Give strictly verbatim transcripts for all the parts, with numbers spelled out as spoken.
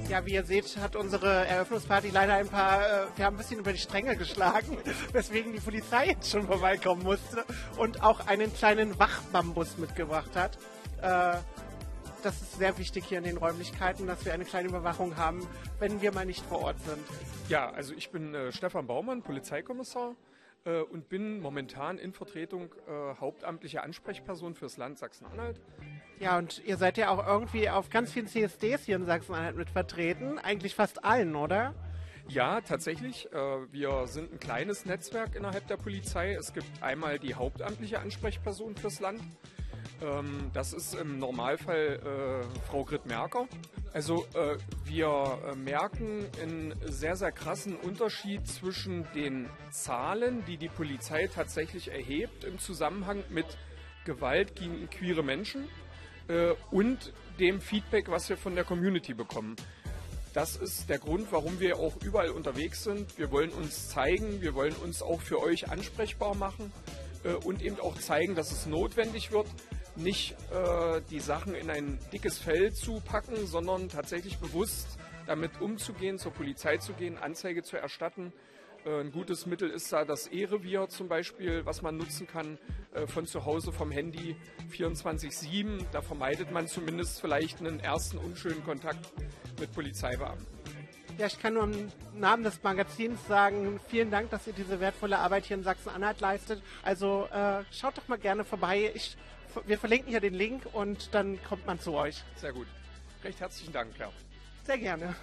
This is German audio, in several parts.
Ja, wie ihr seht, hat unsere Eröffnungsparty leider ein paar, äh, wir haben ein bisschen über die Stränge geschlagen, weswegen die Polizei jetzt schon vorbeikommen musste und auch einen kleinen Wachbambus mitgebracht hat. Äh, das ist sehr wichtig hier in den Räumlichkeiten, dass wir eine kleine Überwachung haben, wenn wir mal nicht vor Ort sind. Ja, also ich bin äh, Stefan Baumann, Polizeikommissar äh, und bin momentan in Vertretung äh, hauptamtliche Ansprechperson fürs Land Sachsen-Anhalt. Ja, und ihr seid ja auch irgendwie auf ganz vielen C S Ds hier in Sachsen-Anhalt mit vertreten. Eigentlich fast allen, oder? Ja, tatsächlich. Äh, wir sind ein kleines Netzwerk innerhalb der Polizei. Es gibt einmal die hauptamtliche Ansprechperson fürs Land. Ähm, das ist im Normalfall äh, Frau Grit-Merker. Also äh, wir äh, merken einen sehr, sehr krassen Unterschied zwischen den Zahlen, die die Polizei tatsächlich erhebt im Zusammenhang mit Gewalt gegen queere Menschen äh, und dem Feedback, was wir von der Community bekommen. Das ist der Grund, warum wir auch überall unterwegs sind. Wir wollen uns zeigen, wir wollen uns auch für euch ansprechbar machen äh, und eben auch zeigen, dass es notwendig wird, nicht äh, die Sachen in ein dickes Fell zu packen, sondern tatsächlich bewusst damit umzugehen, zur Polizei zu gehen, Anzeige zu erstatten. Äh, ein gutes Mittel ist da das E-Revier zum Beispiel, was man nutzen kann äh, von zu Hause vom Handy vierundzwanzig sieben. Da vermeidet man zumindest vielleicht einen ersten unschönen Kontakt mit Polizeibeamten. Ja, ich kann nur im Namen des Magazins sagen, vielen Dank, dass ihr diese wertvolle Arbeit hier in Sachsen-Anhalt leistet. Also äh, schaut doch mal gerne vorbei. Ich, wir verlinken hier den Link und dann kommt man zu euch. Sehr gut. Recht herzlichen Dank, Claire. Sehr gerne.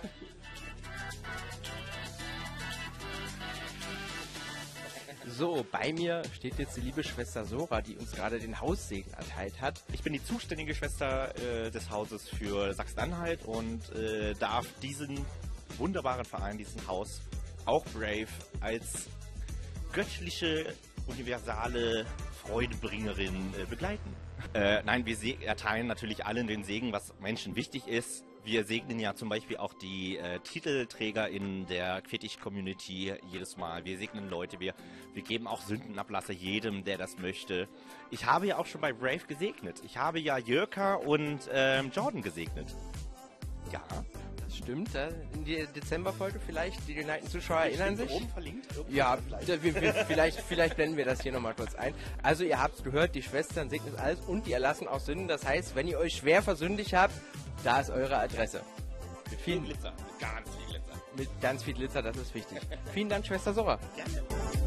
So, bei mir steht jetzt die liebe Schwester Sora, die uns gerade den Haussegen erteilt hat. Ich bin die zuständige Schwester äh, des Hauses für Sachsen-Anhalt und äh, darf diesen wunderbaren Verein, diesen Haus, auch Brave, als göttliche, universale Freudebringerin äh, begleiten. Äh, nein, wir se- erteilen natürlich allen den Segen, was Menschen wichtig ist. Wir segnen ja zum Beispiel auch die äh, Titelträger in der Quidditch-Community jedes Mal. Wir segnen Leute, wir, wir geben auch Sündenablasse jedem, der das möchte. Ich habe ja auch schon bei Brave gesegnet. Ich habe ja Jörka und ähm, Jordan gesegnet. Ja. Das stimmt. In der Dezemberfolge vielleicht, die geneigten Zuschauer erinnern sich. Oben verlinkt. Ja, wir, wir, vielleicht, vielleicht blenden wir das hier nochmal kurz ein. Also ihr habt gehört, die Schwestern segnen alles und die erlassen auch Sünden. Das heißt, wenn ihr euch schwer versündigt habt, da ist eure Adresse. Mit viel Glitzer. Mit ganz viel Glitzer. Mit ganz viel Glitzer, das ist wichtig. Vielen Dank, Schwester Sora. Gerne.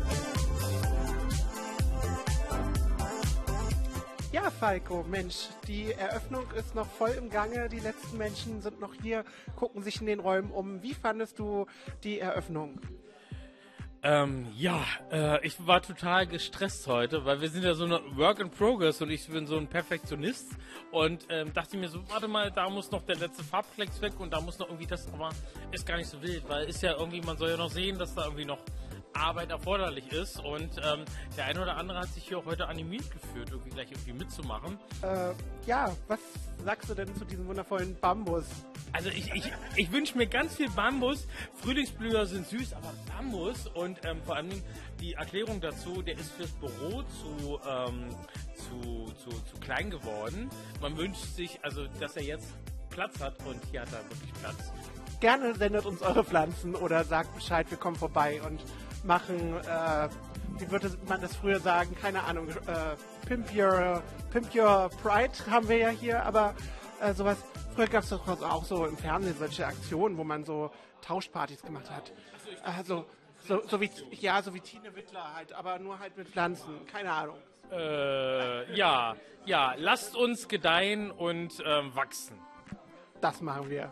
Ja, Falco, Mensch, die Eröffnung ist noch voll im Gange. Die letzten Menschen sind noch hier, gucken sich in den Räumen um. Wie fandest du die Eröffnung? Ähm, ja, äh, ich war total gestresst heute, weil wir sind ja so eine Work in Progress und ich bin so ein Perfektionist und ähm, dachte mir so, warte mal, da muss noch der letzte Farbflex weg und da muss noch irgendwie das, aber ist gar nicht so wild, weil ist ja irgendwie, man soll ja noch sehen, dass da irgendwie noch Arbeit erforderlich ist und ähm, der eine oder andere hat sich hier auch heute animiert gefühlt, irgendwie gleich irgendwie mitzumachen. Äh, ja, was sagst du denn zu diesem wundervollen Bambus? Also ich, ich, ich wünsche mir ganz viel Bambus. Frühlingsblüher sind süß, aber Bambus und ähm, vor allem die Erklärung dazu, der ist fürs Büro zu, ähm, zu, zu, zu klein geworden. Man wünscht sich, also dass er jetzt Platz hat und hier hat er wirklich Platz. Gerne sendet uns eure Pflanzen oder sagt Bescheid, wir kommen vorbei und machen, äh, wie würde man das früher sagen, keine Ahnung, äh, Pimp Your, Pimp Your Pride haben wir ja hier, aber äh, sowas, früher gab es doch auch so im Fernsehen solche Aktionen, wo man so Tauschpartys gemacht hat. Also, so, so wie, ja, so wie Tine Wittler halt, aber nur halt mit Pflanzen, keine Ahnung. Äh, ja, ja, lasst uns gedeihen und ähm, wachsen. Das machen wir.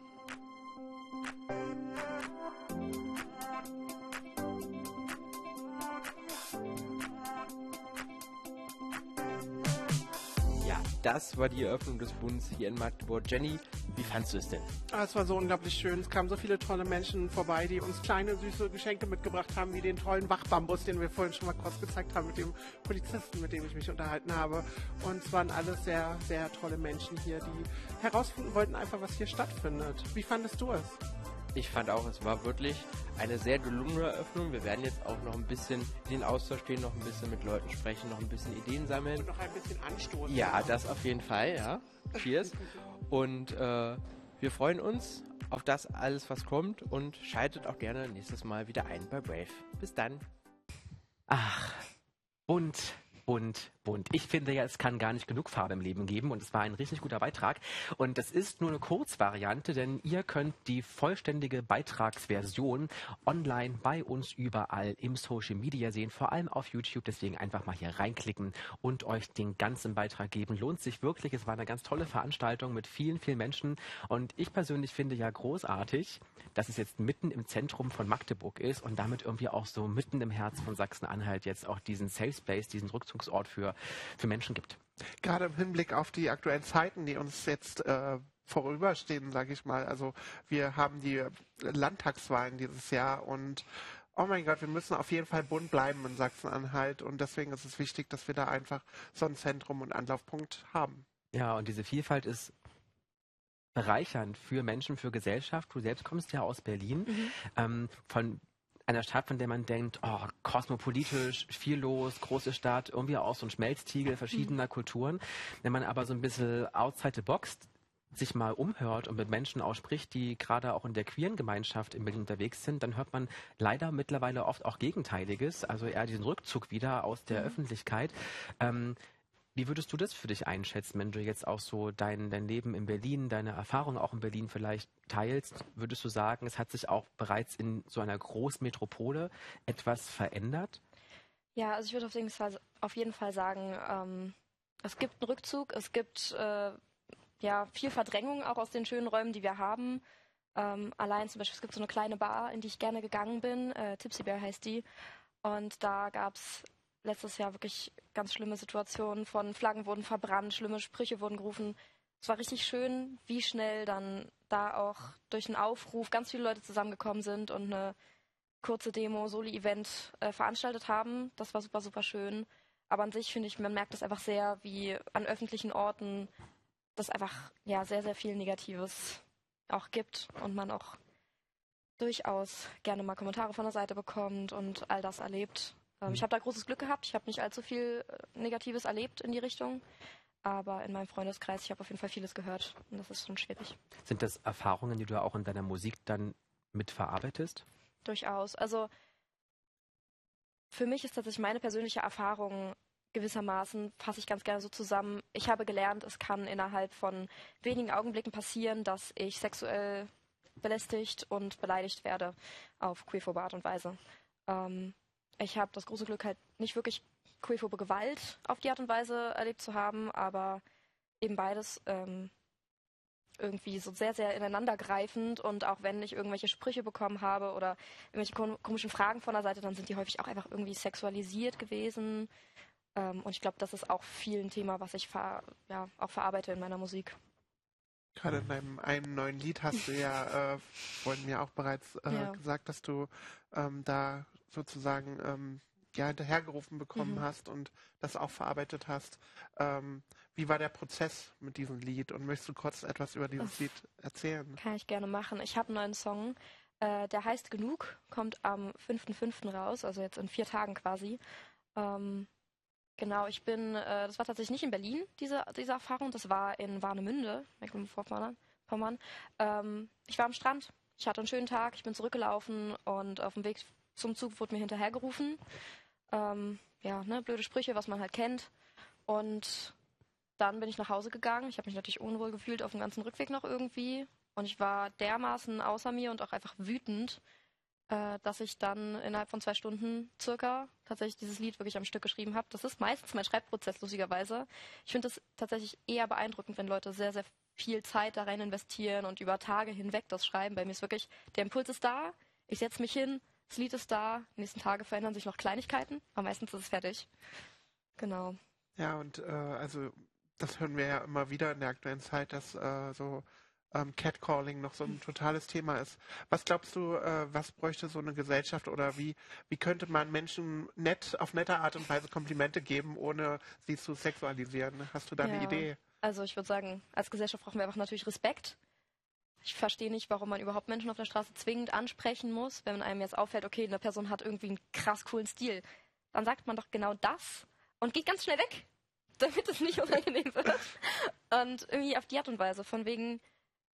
Das war die Eröffnung des Bundes hier in Magdeburg. Jenny, wie fandst du es denn? Ah, es war so unglaublich schön. Es kamen so viele tolle Menschen vorbei, die uns kleine, süße Geschenke mitgebracht haben, wie den tollen Wachbambus, den wir vorhin schon mal kurz gezeigt haben, mit dem Polizisten, mit dem ich mich unterhalten habe. Und es waren alles sehr, sehr tolle Menschen hier, die herausfinden wollten einfach, was hier stattfindet. Wie fandest du es? Ich fand auch, es war wirklich eine sehr gelungene Eröffnung. Wir werden jetzt auch noch ein bisschen in den Austausch gehen, noch ein bisschen mit Leuten sprechen, noch ein bisschen Ideen sammeln. Und noch ein bisschen anstoßen. Ja, das auf jeden Fall, ja. Cheers. Und äh, wir Wir freuen uns auf das alles, was kommt und schaltet auch gerne nächstes Mal wieder ein bei Brave. Bis dann. Ach, bunt, bunt, bunt. Ich finde ja, es kann gar nicht genug Farbe im Leben geben und es war ein richtig guter Beitrag. Und das ist nur eine Kurzvariante, denn ihr könnt die vollständige Beitragsversion online bei uns überall im Social Media sehen, vor allem auf YouTube. Deswegen einfach mal hier reinklicken und euch den ganzen Beitrag geben. Lohnt sich wirklich. Es war eine ganz tolle Veranstaltung mit vielen, vielen Menschen. Und ich persönlich finde ja großartig, dass es jetzt mitten im Zentrum von Magdeburg ist und damit irgendwie auch so mitten im Herz von Sachsen-Anhalt jetzt auch diesen Safe Space, diesen Rückzugsort für, für Menschen gibt. Gerade im Hinblick auf die aktuellen Zeiten, die uns jetzt äh, vorüberstehen, sage ich mal. Also wir haben die Landtagswahlen dieses Jahr und oh mein Gott, wir müssen auf jeden Fall bunt bleiben in Sachsen-Anhalt und deswegen ist es wichtig, dass wir da einfach so ein Zentrum und Anlaufpunkt haben. Ja, und diese Vielfalt ist bereichernd für Menschen, für Gesellschaft. Du selbst kommst ja aus Berlin, mhm. ähm, von einer Stadt, von der man denkt, oh, kosmopolitisch, viel los, große Stadt, irgendwie auch so ein Schmelztiegel verschiedener mhm. Kulturen. Wenn man aber so ein bisschen outside the box sich mal umhört und mit Menschen ausspricht, die gerade auch in der queeren Gemeinschaft in Berlin unterwegs sind, dann hört man leider mittlerweile oft auch Gegenteiliges, also eher diesen Rückzug wieder aus der mhm. Öffentlichkeit. Ähm, Wie würdest du das für dich einschätzen, wenn du jetzt auch so dein, dein Leben in Berlin, deine Erfahrung auch in Berlin vielleicht teilst? Würdest du sagen, es hat sich auch bereits in so einer Großmetropole etwas verändert? Ja, also ich würde auf jeden Fall, auf jeden Fall sagen, ähm, es gibt einen Rückzug, es gibt äh, ja viel Verdrängung auch aus den schönen Räumen, die wir haben. Ähm, allein zum Beispiel, es gibt so eine kleine Bar, in die ich gerne gegangen bin, äh, Tipsy Bear heißt die. Und da gab es letztes Jahr wirklich ganz schlimme Situationen von Flaggen wurden verbrannt, schlimme Sprüche wurden gerufen. Es war richtig schön, wie schnell dann da auch durch einen Aufruf ganz viele Leute zusammengekommen sind und eine kurze Demo, Soli-Event äh, veranstaltet haben. Das war super, super schön. Aber an sich finde ich, man merkt es einfach sehr, wie an öffentlichen Orten das einfach ja sehr, sehr viel Negatives auch gibt und man auch durchaus gerne mal Kommentare von der Seite bekommt und all das erlebt. Ähm, mhm. Ich habe da großes Glück gehabt. Ich habe nicht allzu viel äh, Negatives erlebt in die Richtung. Aber in meinem Freundeskreis, ich habe auf jeden Fall vieles gehört. Und das ist schon schwierig. Sind das Erfahrungen, die du auch in deiner Musik dann mitverarbeitest? Durchaus. Also für mich ist tatsächlich meine persönliche Erfahrung gewissermaßen, fasse ich ganz gerne so zusammen. Ich habe gelernt, es kann innerhalb von wenigen Augenblicken passieren, dass ich sexuell belästigt und beleidigt werde auf queerphobe Art und Weise. Ähm, ich habe das große Glück, halt nicht wirklich queerphobe Gewalt auf die Art und Weise erlebt zu haben, aber eben beides ähm, irgendwie so sehr, sehr ineinandergreifend. Und auch wenn ich irgendwelche Sprüche bekommen habe oder irgendwelche kom- komischen Fragen von der Seite, dann sind die häufig auch einfach irgendwie sexualisiert gewesen. Ähm, und ich glaube, das ist auch viel ein Thema, was ich ver- ja, auch verarbeite in meiner Musik. Gerade in deinem einem neuen Lied hast du ja äh, vorhin ja auch bereits äh, ja. gesagt, dass du ähm, da sozusagen ähm, ja, hinterhergerufen bekommen mhm. hast und das auch verarbeitet hast. Ähm, wie war der Prozess mit diesem Lied und möchtest du kurz etwas über dieses Uff. Lied erzählen? Kann ich gerne machen. Ich habe einen neuen Song, äh, der heißt Genug, kommt am fünften fünften raus, also jetzt in vier Tagen quasi. Ähm, Genau, ich bin, äh, das war tatsächlich nicht in Berlin, diese, diese Erfahrung, das war in Warnemünde, Mecklenburg-Vorpommern. Ähm, ich war am Strand, ich hatte einen schönen Tag, ich bin zurückgelaufen und auf dem Weg zum Zug wurde mir hinterhergerufen. Ähm, ja, ne, blöde Sprüche, was man halt kennt. Und dann bin ich nach Hause gegangen. Ich habe mich natürlich unwohl gefühlt auf dem ganzen Rückweg noch irgendwie. Und ich war dermaßen außer mir und auch einfach wütend, Äh, dass ich dann innerhalb von zwei Stunden circa tatsächlich dieses Lied wirklich am Stück geschrieben habe. Das ist meistens mein Schreibprozess, lustigerweise. Ich finde es tatsächlich eher beeindruckend, wenn Leute sehr, sehr viel Zeit da rein investieren und über Tage hinweg das schreiben. Bei mir ist wirklich, der Impuls ist da, ich setze mich hin, das Lied ist da, die nächsten Tage verändern sich noch Kleinigkeiten, aber meistens ist es fertig. Genau. Ja, und äh, also das hören wir ja immer wieder in der aktuellen Zeit, dass äh, so Catcalling noch so ein totales Thema ist. Was glaubst du, äh, was bräuchte so eine Gesellschaft oder wie, wie könnte man Menschen nett, auf nette Art und Weise Komplimente geben, ohne sie zu sexualisieren? Hast du da eine ja. Idee? Also ich würde sagen, als Gesellschaft brauchen wir einfach natürlich Respekt. Ich verstehe nicht, warum man überhaupt Menschen auf der Straße zwingend ansprechen muss, wenn einem jetzt auffällt, okay, eine Person hat irgendwie einen krass coolen Stil. Dann sagt man doch genau das und geht ganz schnell weg, damit es nicht unangenehm wird. Und irgendwie auf die Art und Weise, von wegen,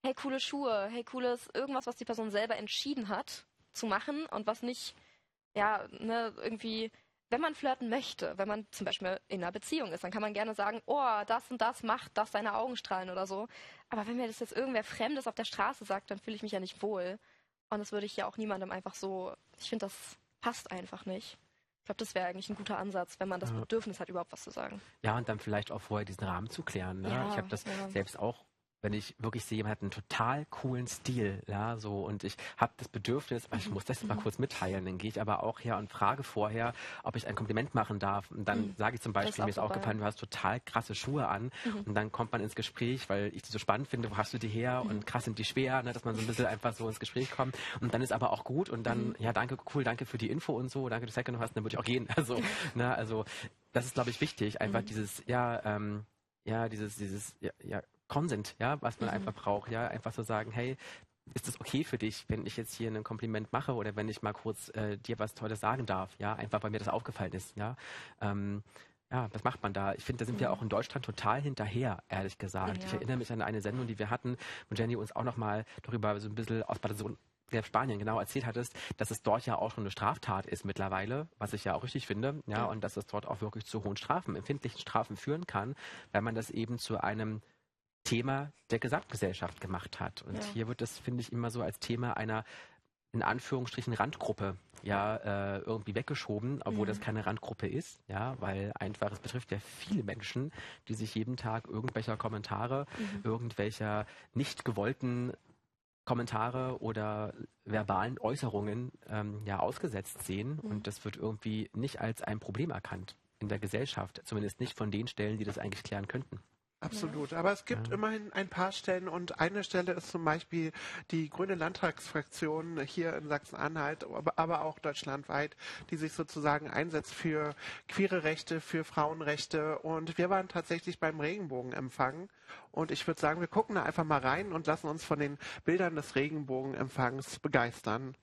hey, coole Schuhe, hey, cooles irgendwas, was die Person selber entschieden hat zu machen und was nicht, ja, ne, irgendwie, wenn man flirten möchte, wenn man zum Beispiel in einer Beziehung ist, dann kann man gerne sagen, oh, das und das macht, dass deine Augen strahlen oder so. Aber wenn mir das jetzt irgendwer Fremdes auf der Straße sagt, dann fühle ich mich ja nicht wohl. Und das würde ich ja auch niemandem einfach so, ich finde, das passt einfach nicht. Ich glaube, das wäre eigentlich ein guter Ansatz, wenn man das Bedürfnis hat, überhaupt was zu sagen. Ja, und dann vielleicht auch vorher diesen Rahmen zu klären. Ne? Ja, ich habe das ja. selbst auch, wenn ich wirklich sehe, jemand hat einen total coolen Stil, ja, so, und ich habe das Bedürfnis, ich muss das jetzt mal kurz mitteilen, dann gehe ich aber auch her und frage vorher, ob ich ein Kompliment machen darf. Und dann Mhm. sage ich zum Das ist Beispiel, auch mir ist dabei. aufgefallen, du hast total krasse Schuhe an. Mhm. Und dann kommt man ins Gespräch, weil ich die so spannend finde, wo hast du die her? Und krass sind die schwer, ne, dass man so ein bisschen einfach so ins Gespräch kommt. Und dann ist aber auch gut und dann, Mhm. ja, danke, cool, danke für die Info und so, danke, dass du Second hast, dann würde ich auch gehen. Also, ne, also das ist, glaube ich, wichtig, einfach Mhm. dieses, ja, ähm, ja, dieses, dieses, ja, ja Consent, ja, was man Mhm. einfach braucht, ja, einfach so sagen, hey, ist es okay für dich, wenn ich jetzt hier ein Kompliment mache oder wenn ich mal kurz äh, dir was Tolles sagen darf, ja, einfach weil mir das aufgefallen ist, ja. Ähm, ja, was macht man da? Ich finde, da sind wir Mhm. auch in Deutschland total hinterher, ehrlich gesagt. Ja. Ich erinnere mich an eine Sendung, die wir hatten, wo Jenny uns auch nochmal darüber so ein bisschen aus Barcelona, der Spanien genau erzählt hattest, dass es dort ja auch schon eine Straftat ist mittlerweile, was ich ja auch richtig finde, ja, Ja. und dass es dort auch wirklich zu hohen Strafen, empfindlichen Strafen führen kann, weil man das eben zu einem Thema der Gesamtgesellschaft gemacht hat. Und Ja. hier wird das, finde ich, immer so als Thema einer, in Anführungsstrichen, Randgruppe ja äh, irgendwie weggeschoben, obwohl Mhm. das keine Randgruppe ist, ja, weil einfach es betrifft ja viele Menschen, die sich jeden Tag irgendwelcher Kommentare, Mhm. irgendwelcher nicht gewollten Kommentare oder verbalen Äußerungen ähm, ja ausgesetzt sehen. Mhm. Und das wird irgendwie nicht als ein Problem erkannt in der Gesellschaft, zumindest nicht von den Stellen, die das eigentlich klären könnten. Absolut, aber es gibt Ja. immerhin ein paar Stellen und eine Stelle ist zum Beispiel die Grüne Landtagsfraktion hier in Sachsen-Anhalt, aber, aber auch deutschlandweit, die sich sozusagen einsetzt für queere Rechte, für Frauenrechte, und wir waren tatsächlich beim Regenbogenempfang und ich würde sagen, wir gucken da einfach mal rein und lassen uns von den Bildern des Regenbogenempfangs begeistern.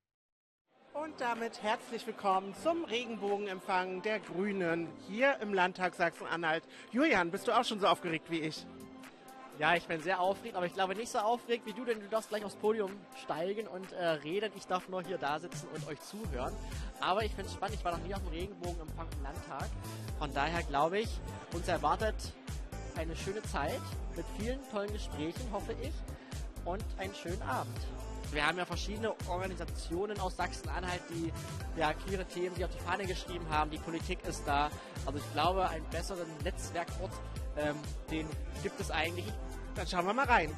Und damit herzlich willkommen zum Regenbogenempfang der Grünen hier im Landtag Sachsen-Anhalt. Julian, bist du auch schon so aufgeregt wie ich? Ja, ich bin sehr aufgeregt, aber ich glaube nicht so aufgeregt wie du, denn du darfst gleich aufs Podium steigen und äh, reden. Ich darf nur hier da sitzen und euch zuhören. Aber ich finde es spannend, ich war noch nie auf dem Regenbogenempfang im Landtag. Von daher glaube ich, uns erwartet eine schöne Zeit mit vielen tollen Gesprächen, hoffe ich, und einen schönen Abend. Wir haben ja verschiedene Organisationen aus Sachsen-Anhalt, die ja queere Themen, die auf die Fahne geschrieben haben. Die Politik ist da. Also ich glaube, einen besseren Netzwerkort, ähm, den gibt es eigentlich. Dann schauen wir mal rein.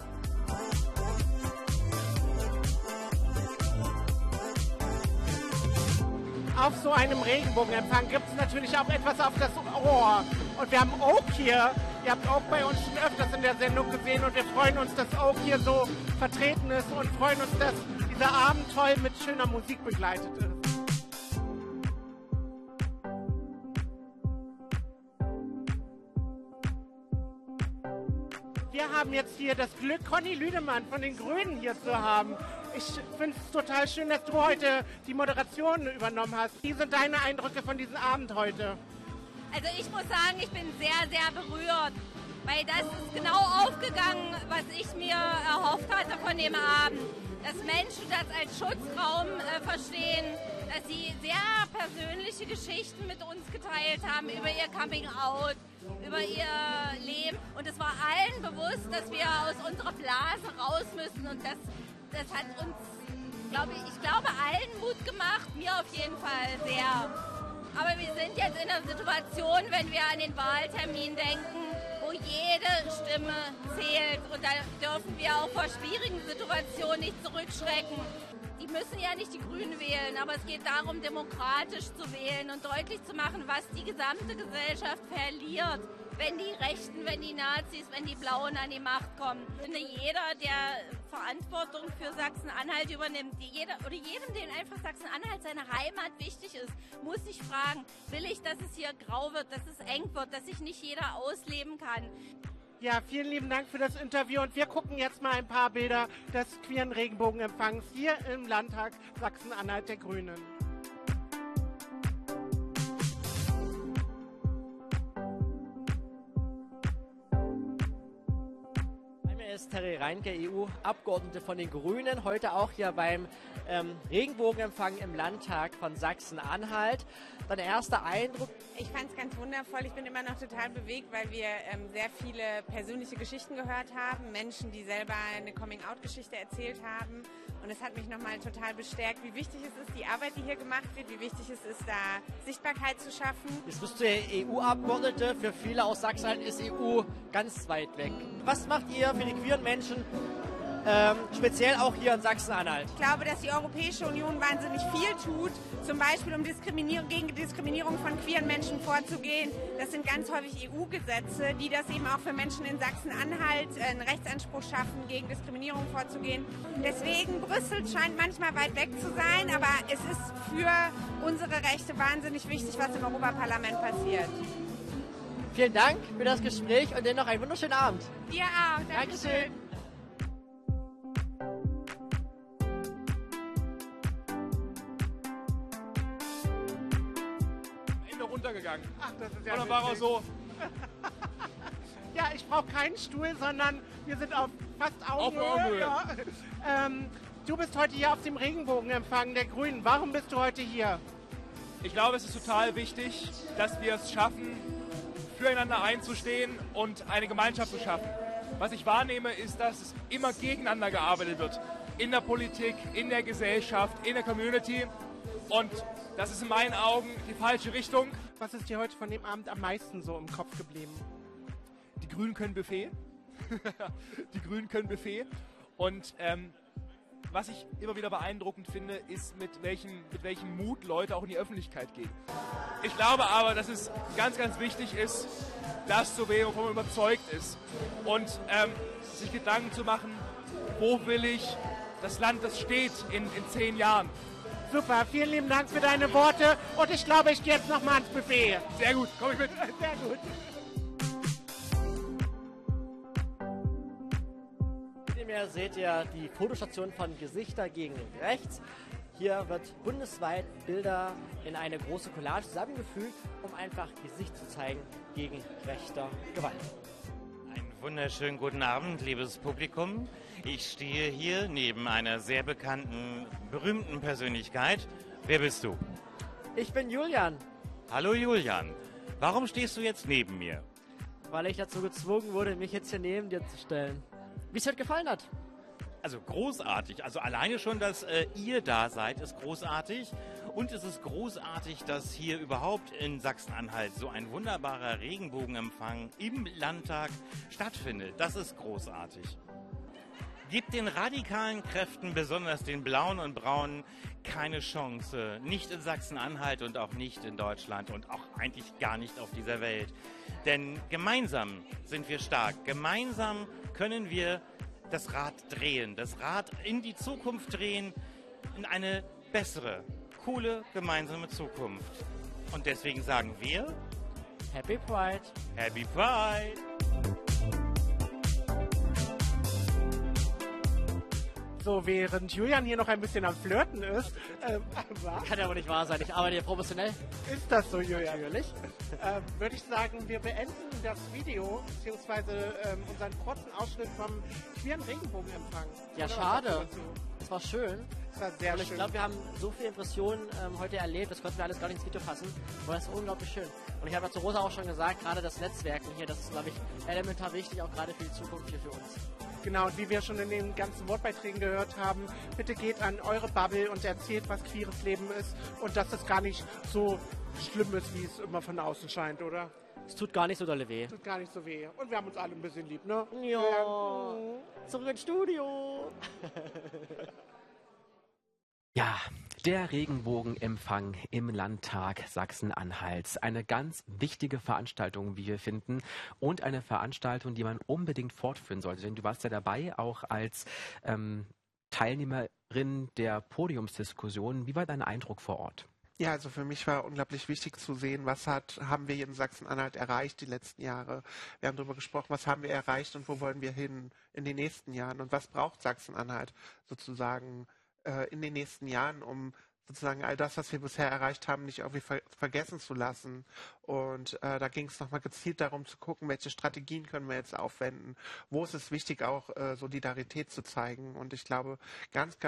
Auf so einem Regenbogenempfang gibt es natürlich auch etwas auf das Ohr. Und wir haben Oak hier. Ihr habt Oak bei uns schon öfters in der Sendung gesehen und wir freuen uns, dass Oak hier so vertreten ist und freuen uns, dass dieser Abend toll mit schöner Musik begleitet ist. Wir haben jetzt hier das Glück, Conny Lüdemann von den Grünen hier zu haben. Ich finde es total schön, dass du heute die Moderation übernommen hast. Wie sind deine Eindrücke von diesem Abend heute? Also ich muss sagen, ich bin sehr, sehr berührt, weil das ist genau aufgegangen, was ich mir erhofft hatte von dem Abend. Dass Menschen das als Schutzraum äh, verstehen, dass sie sehr persönliche Geschichten mit uns geteilt haben über ihr Coming-out, über ihr Leben. Und es war allen bewusst, dass wir aus unserer Blase raus müssen. Und das, das hat uns, glaube ich, ich glaube, allen Mut gemacht, mir auf jeden Fall sehr. Aber wir sind jetzt in einer Situation, wenn wir an den Wahltermin denken, wo jede Stimme zählt. Und da dürfen wir auch vor schwierigen Situationen nicht zurückschrecken. Die müssen ja nicht die Grünen wählen, aber es geht darum, demokratisch zu wählen und deutlich zu machen, was die gesamte Gesellschaft verliert, wenn die Rechten, wenn die Nazis, wenn die Blauen an die Macht kommen. Ich finde, jeder, der Verantwortung für Sachsen-Anhalt übernimmt, jeder, oder jedem, dem einfach Sachsen-Anhalt seine Heimat wichtig ist, muss sich fragen, will ich, dass es hier grau wird, dass es eng wird, dass sich nicht jeder ausleben kann. Ja, vielen lieben Dank für das Interview und wir gucken jetzt mal ein paar Bilder des queeren Regenbogenempfangs hier im Landtag Sachsen-Anhalt der Grünen. Mein Name ist Terry Rein. Reinke, E U-Abgeordnete von den Grünen, heute auch hier beim ähm, Regenbogenempfang im Landtag von Sachsen-Anhalt. Dein erster Eindruck? Ich fand es ganz wundervoll. Ich bin immer noch total bewegt, weil wir ähm, sehr viele persönliche Geschichten gehört haben. Menschen, die selber eine Coming-out-Geschichte erzählt haben. Und es hat mich nochmal total bestärkt, wie wichtig es ist, die Arbeit, die hier gemacht wird, wie wichtig es ist, da Sichtbarkeit zu schaffen. Jetzt bist du ja E U-Abgeordnete. Für viele aus Sachsen ist E U ganz weit weg. Was macht ihr für die queeren Menschen, ähm, speziell auch hier in Sachsen-Anhalt? Ich glaube, dass die Europäische Union wahnsinnig viel tut, zum Beispiel um Diskriminierung, gegen Diskriminierung von queeren Menschen vorzugehen. Das sind ganz häufig E U-Gesetze, die das eben auch für Menschen in Sachsen-Anhalt einen Rechtsanspruch schaffen, gegen Diskriminierung vorzugehen. Deswegen, Brüssel scheint manchmal weit weg zu sein, aber es ist für unsere Rechte wahnsinnig wichtig, was im Europaparlament passiert. Vielen Dank für das Gespräch und dennoch einen wunderschönen Abend. Dir auch. Dankeschön. Runtergegangen. Ach, das ist ja Und dann war er so. Ja, ich brauche keinen Stuhl, sondern wir sind auf fast Augenhöhe. Auf Augenhöhe. Ja. Ähm, du bist heute hier auf dem Regenbogenempfang der Grünen. Warum bist du heute hier? Ich glaube, es ist total wichtig, dass wir es schaffen, füreinander einzustehen und eine Gemeinschaft zu schaffen. Was ich wahrnehme, ist, dass es immer gegeneinander gearbeitet wird. In der Politik, in der Gesellschaft, in der Community. Und das ist in meinen Augen die falsche Richtung. Was ist dir heute von dem Abend am meisten so im Kopf geblieben? Die Grünen können Buffet. Die Grünen können Buffet. Und ähm, was ich immer wieder beeindruckend finde, ist, mit welchem, mit welchem Mut Leute auch in die Öffentlichkeit gehen. Ich glaube aber, dass es ganz, ganz wichtig ist, das zu wählen, wovon man überzeugt ist. Und ähm, sich Gedanken zu machen, wo will ich das Land, das steht in, in zehn Jahren. Super, vielen lieben Dank für deine Worte und ich glaube, ich gehe jetzt nochmal ans Buffet. Sehr gut, komm ich mit. Sehr gut. Hinter mir seht ihr die Fotostation von Gesichter gegen Rechts. Hier wird bundesweit Bilder in eine große Collage zusammengefügt, um einfach Gesicht zu zeigen gegen rechter Gewalt. Einen wunderschönen guten Abend, liebes Publikum. Ich stehe hier neben einer sehr bekannten, berühmten Persönlichkeit. Wer bist du? Ich bin Julian. Hallo Julian. Warum stehst du jetzt neben mir? Weil ich dazu gezwungen wurde, mich jetzt hier neben dir zu stellen. Wie es dir gefallen hat? Also großartig. Also alleine schon, dass äh, ihr da seid, ist großartig. Und es ist großartig, dass hier überhaupt in Sachsen-Anhalt so ein wunderbarer Regenbogenempfang im Landtag stattfindet. Das ist großartig. Gebt den radikalen Kräften, besonders den Blauen und Braunen, keine Chance. Nicht in Sachsen-Anhalt und auch nicht in Deutschland und auch eigentlich gar nicht auf dieser Welt. Denn gemeinsam sind wir stark. Gemeinsam können wir das Rad drehen, das Rad in die Zukunft drehen, in eine bessere, coole, gemeinsame Zukunft. Und deswegen sagen wir Happy Pride! Happy Pride! So, während Julian hier noch ein bisschen am Flirten ist, ähm, Kann ja wohl nicht wahr sein, ich arbeite hier professionell. Ist das so, Julian? Natürlich. Ähm, würde ich sagen, wir beenden das Video, beziehungsweise ähm, unseren kurzen Ausschnitt vom queeren Regenbogenempfang. Ja, Oder schade. Es war schön. Es war sehr Und ich schön. glaube, wir haben so viele Impressionen ähm, heute erlebt, das konnten wir alles gar nicht ins Video fassen. Aber das war unglaublich schön. Und ich habe ja zu Rosa auch schon gesagt, gerade das Netzwerken hier, das ist, glaube ich, elementar wichtig, auch gerade für die Zukunft hier für uns. Genau, und wie wir schon in den ganzen Wortbeiträgen gehört haben, bitte geht an eure Bubble und erzählt, was queeres Leben ist und dass es gar nicht so schlimm ist, wie es immer von außen scheint, oder? Es tut gar nicht so dolle weh. Tut gar nicht so weh. Und wir haben uns alle ein bisschen lieb, ne? Ja. Zurück ins Studio. Ja, der Regenbogenempfang im Landtag Sachsen-Anhalts. Eine ganz wichtige Veranstaltung, wie wir finden. Und eine Veranstaltung, die man unbedingt fortführen sollte. Denn du warst ja dabei, auch als ähm, Teilnehmerin der Podiumsdiskussion. Wie war dein Eindruck vor Ort? Ja, also für mich war unglaublich wichtig zu sehen, was hat, haben wir hier in Sachsen-Anhalt erreicht die letzten Jahre. Wir haben darüber gesprochen, was haben wir erreicht und wo wollen wir hin in den nächsten Jahren und was braucht Sachsen-Anhalt sozusagen äh, in den nächsten Jahren, um sozusagen all das, was wir bisher erreicht haben, nicht irgendwie ver vergessen zu lassen. Und äh, da ging es nochmal gezielt darum zu gucken, welche Strategien können wir jetzt aufwenden, wo ist es wichtig, auch äh, Solidarität zu zeigen. Und ich glaube, ganz, ganz